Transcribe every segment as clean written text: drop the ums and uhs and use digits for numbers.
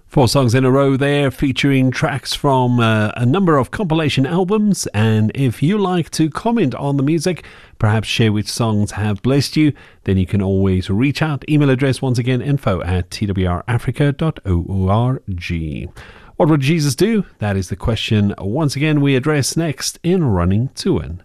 4 songs in a row there, featuring tracks from a number of compilation albums. And if you like to comment on the music, perhaps share which songs have blessed you, then you can always reach out. Email address once again, info@twrafrica.org. What would Jesus do? That is the question once again we address next in Running to Win.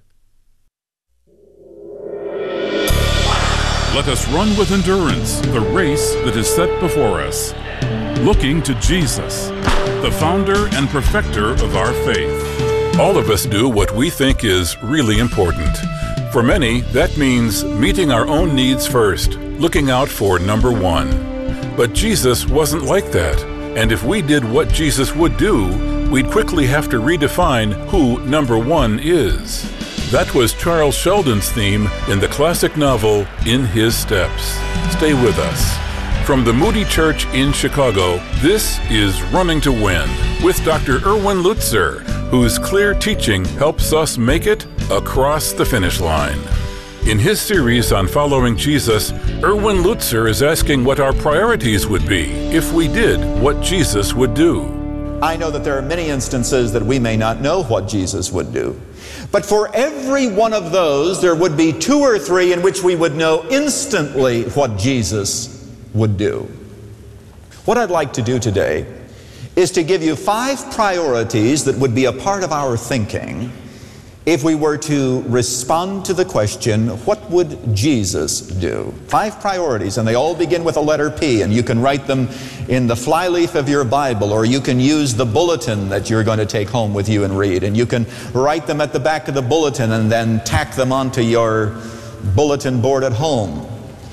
Let us run with endurance the race that is set before us, looking to Jesus, the founder and perfecter of our faith. All of us do what we think is really important. For many, that means meeting our own needs first, looking out for number one. But Jesus wasn't like that, and if we did what Jesus would do, we'd quickly have to redefine who number one is. That was Charles Sheldon's theme in the classic novel In His Steps. Stay with us. From the Moody Church in Chicago, this is Running to Win with Dr. Erwin Lutzer, whose clear teaching helps us make it across the finish line. In his series on following Jesus, Erwin Lutzer is asking what our priorities would be if we did what Jesus would do. I know that there are many instances that we may not know what Jesus would do. But for every one of those, there would be 2 or 3 in which we would know instantly what Jesus would do. What I'd like to do today is to give you 5 priorities that would be a part of our thinking if we were to respond to the question, what would Jesus do? 5 priorities, and they all begin with a letter P, and you can write them in the flyleaf of your Bible, or you can use the bulletin that you're going to take home with you and read, and you can write them at the back of the bulletin and then tack them onto your bulletin board at home.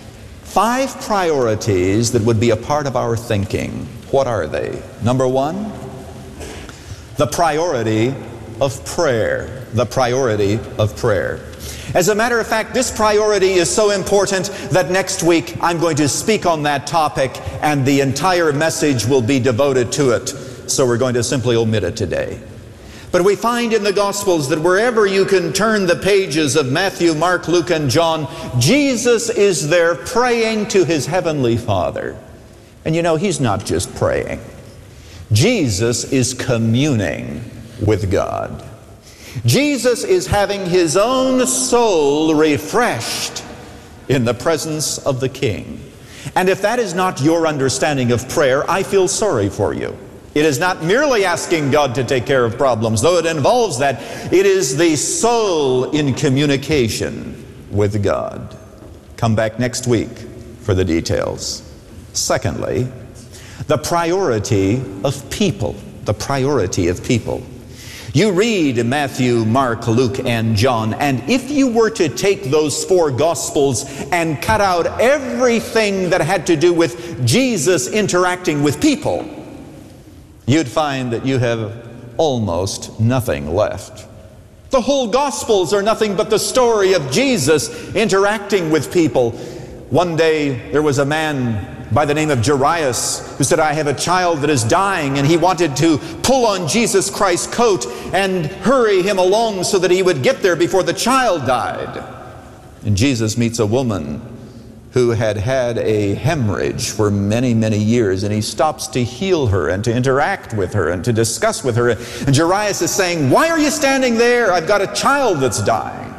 5 priorities that would be a part of our thinking. What are they? Number 1, the priority of prayer. The priority of prayer. As a matter of fact, this priority is so important that next week I'm going to speak on that topic and the entire message will be devoted to it. So we're going to simply omit it today. But we find in the Gospels that wherever you can turn the pages of Matthew, Mark, Luke, and John, Jesus is there praying to His Heavenly Father. And you know, He's not just praying. Jesus is communing with God. Jesus is having His own soul refreshed in the presence of the King. And if that is not your understanding of prayer, I feel sorry for you. It is not merely asking God to take care of problems, though it involves that. It is the soul in communication with God. Come back next week for the details. Secondly, the priority of people. The priority of people. You read Matthew, Mark, Luke, and John, and if you were to take those 4 Gospels and cut out everything that had to do with Jesus interacting with people, you'd find that you have almost nothing left. The whole Gospels are nothing but the story of Jesus interacting with people. One day there was a man by the name of Jairus who said, I have a child that is dying, and he wanted to pull on Jesus Christ's coat and hurry him along so that he would get there before the child died. And Jesus meets a woman who had had a hemorrhage for many, many years, and he stops to heal her and to interact with her and to discuss with her. And Jairus is saying, why are you standing there? I've got a child that's dying.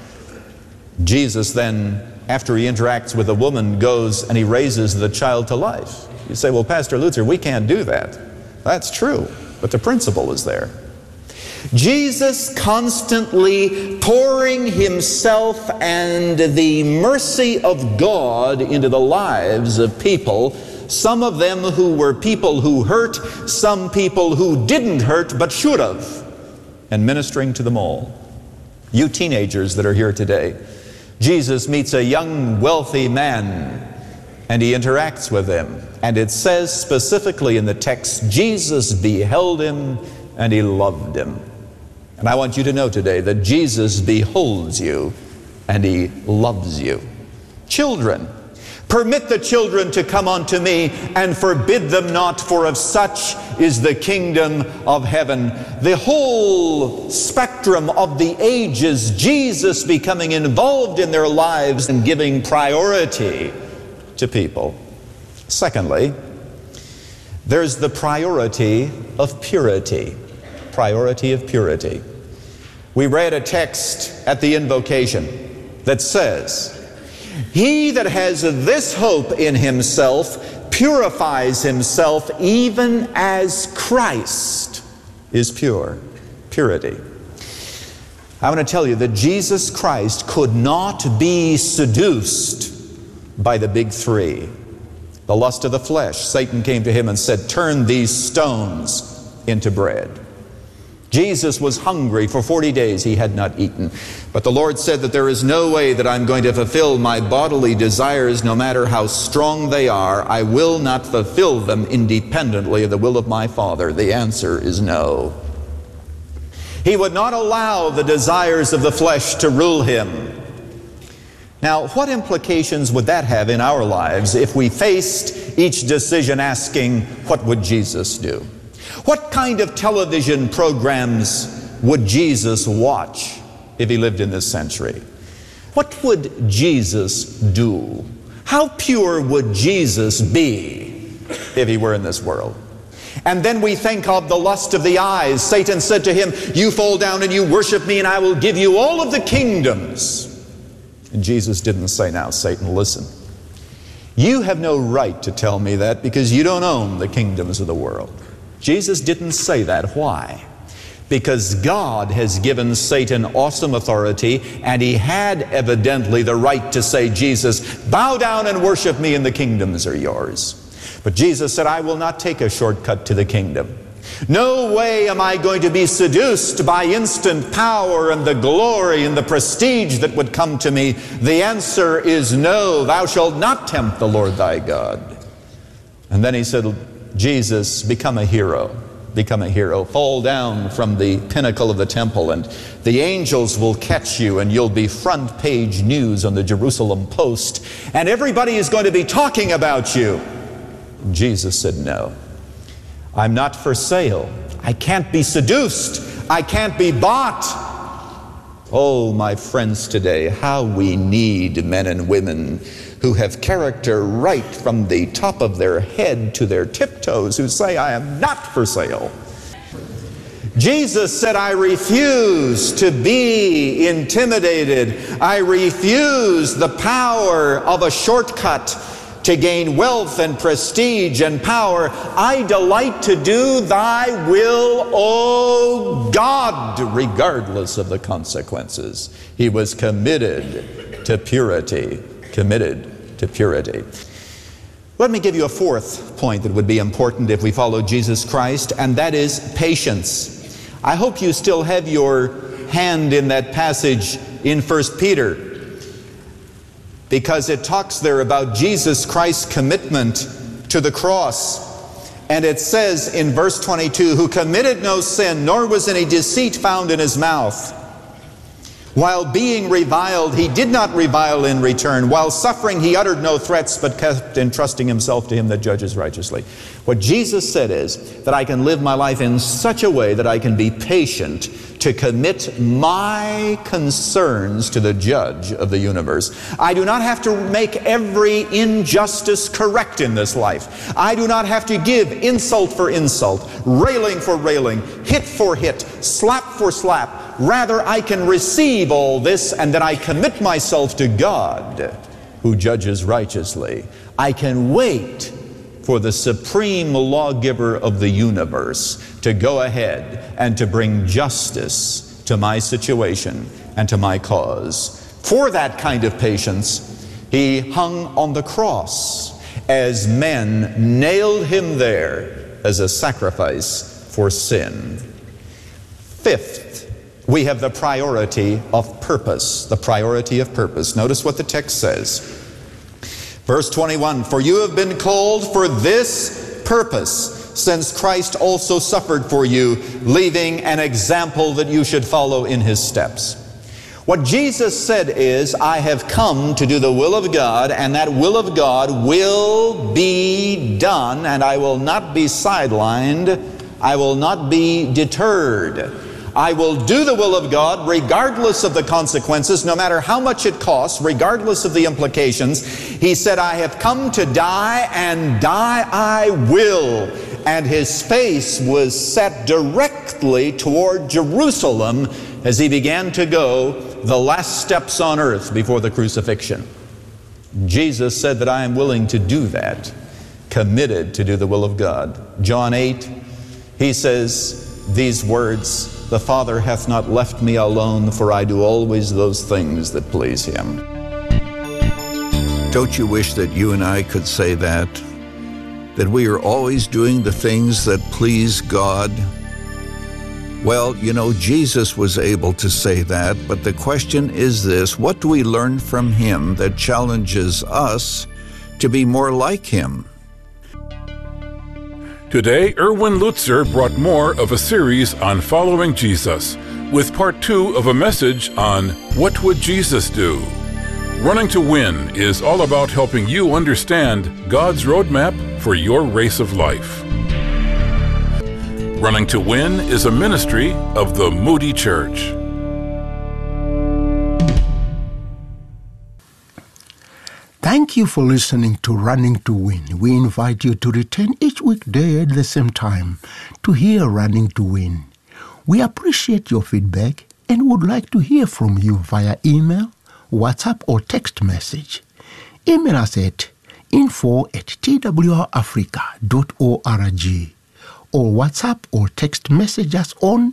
Jesus then, after he interacts with the woman, goes and he raises the child to life. You say, well, Pastor Lutzer, we can't do that. That's true, but the principle is there. Jesus constantly pouring Himself and the mercy of God into the lives of people, some of them who were people who hurt, some people who didn't hurt but should have, and ministering to them all. You teenagers that are here today, Jesus meets a young, wealthy man, and He interacts with him. And it says specifically in the text, Jesus beheld him and He loved him. And I want you to know today that Jesus beholds you and He loves you. Children, permit the children to come unto me, and forbid them not, for of such is the kingdom of heaven. The whole spectrum of the ages, Jesus becoming involved in their lives and giving priority to people. Secondly, There's the priority of purity. Priority of purity. We read a text at the invocation that says, "He that has this hope in himself purifies himself even as Christ is pure." Purity. I want to tell you that Jesus Christ could not be seduced by the big three. The lust of the flesh. Satan came to him and said, "Turn these stones into bread." Jesus was hungry. For 40 days he had not eaten. But the Lord said that there is no way that I'm going to fulfill my bodily desires, no matter how strong they are. I will not fulfill them independently of the will of my Father. The answer is no. He would not allow the desires of the flesh to rule him. Now, what implications would that have in our lives if we faced each decision asking, what would Jesus do? What kind of television programs would Jesus watch if he lived in this century? What would Jesus do? How pure would Jesus be if he were in this world? And then we think of the lust of the eyes. Satan said to him, "You fall down and you worship me, and I will give you all of the kingdoms." And Jesus didn't say, "Now, Satan, listen. You have no right to tell me that because you don't own the kingdoms of the world." Jesus didn't say that. Why? Because God has given Satan awesome authority, and he had evidently the right to say, "Jesus, bow down and worship me, and the kingdoms are yours." But Jesus said, "I will not take a shortcut to the kingdom. No way am I going to be seduced by instant power and the glory and the prestige that would come to me. The answer is no. Thou shalt not tempt the Lord thy God." And then he said, "Jesus, become a hero. Become a hero. Fall down from the pinnacle of the temple, and the angels will catch you, and you'll be front page news on the Jerusalem Post, and everybody is going to be talking about you." Jesus said, "No. I'm not for sale. I can't be seduced. I can't be bought." Oh, my friends today, how we need men and women who have character right from the top of their head to their tiptoes, who say, "I am not for sale." Jesus said, "I refuse to be intimidated. I refuse the power of a shortcut to gain wealth and prestige and power. I delight to do thy will, O God," regardless of the consequences. He was committed to purity. Committed to purity. Let me give you a fourth point that would be important if we follow Jesus Christ, and that is patience. I hope you still have your hand in that passage in 1 Peter, because it talks there about Jesus Christ's commitment to the cross. And it says in verse 22, "Who committed no sin, nor was any deceit found in his mouth. While being reviled, he did not revile in return. While suffering, he uttered no threats, but kept entrusting himself to him that judges righteously." What Jesus said is that I can live my life in such a way that I can be patient to commit my concerns to the judge of the universe. I do not have to make every injustice correct in this life. I do not have to give insult for insult, railing for railing, hit for hit, slap for slap. Rather, I can receive all this, and then I commit myself to God, who judges righteously. I can wait for the supreme lawgiver of the universe to go ahead and to bring justice to my situation and to my cause. For that kind of patience, he hung on the cross as men nailed him there as a sacrifice for sin. Fifth, we have the priority of purpose. The priority of purpose. Notice what the text says. Verse 21, "For you have been called for this purpose, since Christ also suffered for you, leaving an example that you should follow in his steps." What Jesus said is, I have come to do the will of God, and that will of God will be done, and I will not be sidelined. I will not be deterred. I will do the will of God regardless of the consequences, no matter how much it costs, regardless of the implications. He said, I have come to die, and die I will. And his face was set directly toward Jerusalem as he began to go the last steps on earth before the crucifixion. Jesus said that I am willing to do that, committed to do the will of God. John 8, he says these words, the Father hath not left me alone, for I do always those things that please him. Don't you wish that you and I could say that we are always doing the things that please God? Well, you know, Jesus was able to say that, but the question is this: what do we learn from him that challenges us to be more like him? Today, Erwin Lutzer brought more of a series on following Jesus, with part 2 of a message on What Would Jesus Do? Running to Win is all about helping you understand God's roadmap for your race of life. Running to Win is a ministry of the Moody Church. Thank you for listening to Running to Win. We invite you to return each weekday at the same time to hear Running to Win. We appreciate your feedback and would like to hear from you via email, WhatsApp, or text message. Email us at info@twrafrica.org or WhatsApp or text message us on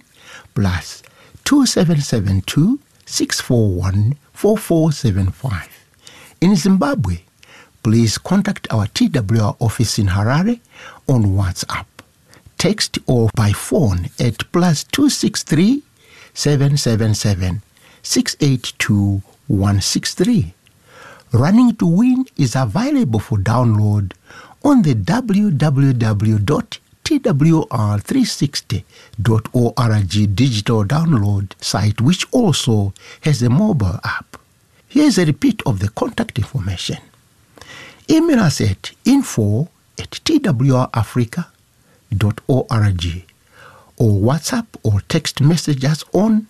+2772 641 4475. In Zimbabwe, please contact our TWR office in Harare on WhatsApp, text, or by phone at +263 777 682 163. Running to Win is available for download on the www.twr360.org digital download site, which also has a mobile app. Here's a repeat of the contact information. Email us at info@twrafrica.org or WhatsApp or text message us on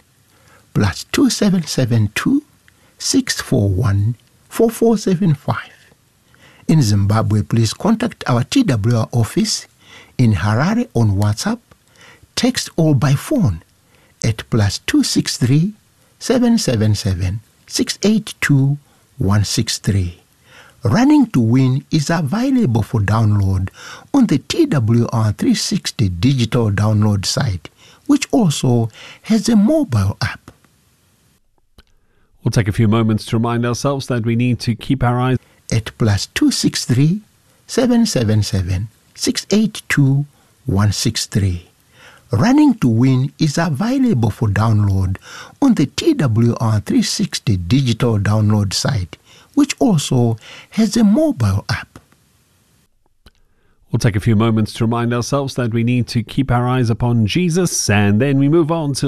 +2772 641 4475. In Zimbabwe, please contact our TWR office in Harare on WhatsApp, text, or by phone at +263 777 682 163. Running to Win is available for download on the TWR360 digital download site, which also has a mobile app. We'll take a few moments to remind ourselves that we need to keep our eyes at +263 777 682 163. Running to Win is available for download on the TWR360 digital download site, which also has a mobile app. We'll take a few moments to remind ourselves that we need to keep our eyes upon Jesus, and then we move on to